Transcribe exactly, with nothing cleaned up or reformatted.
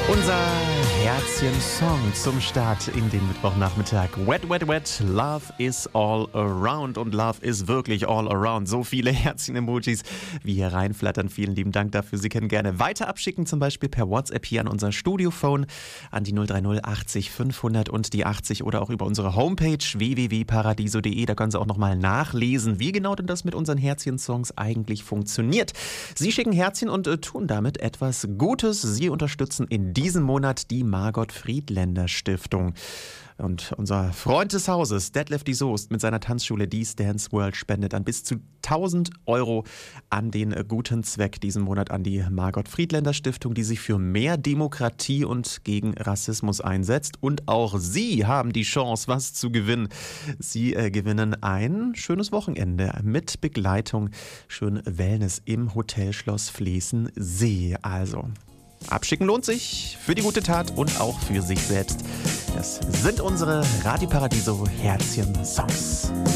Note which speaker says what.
Speaker 1: Unser Herzchen-Song zum Start in den Mittwochnachmittag. Wet, wet, wet, love is all around. Und love is wirklich all around. So viele Herzchen-Emojis, wie hier reinflattern. Vielen lieben Dank dafür. Sie können gerne weiter abschicken, zum Beispiel per WhatsApp hier an unser Studiophone, an die null drei null achtzig fünfhundert und die achtzig oder auch über unsere Homepage w w w punkt paradiso punkt de. Da können Sie auch nochmal nachlesen, wie genau denn das mit unseren Herzchen-Songs eigentlich funktioniert. Sie schicken Herzchen und äh, tun damit etwas Gutes. Sie unterstützen in diesem Monat die Margot Friedländer Stiftung. Und unser Freund des Hauses, Detlef die Soest, mit seiner Tanzschule Dies Dance World spendet an bis zu tausend Euro an den guten Zweck diesen Monat an die Margot Friedländer Stiftung, die sich für mehr Demokratie und gegen Rassismus einsetzt. Und auch Sie haben die Chance, was zu gewinnen. Sie äh, gewinnen ein schönes Wochenende mit Begleitung, schön Wellness im Hotel Schloss Fließensee. Also abschicken lohnt sich für die gute Tat und auch für sich selbst. Das sind unsere Radio Paradiso Herzchen-Songs.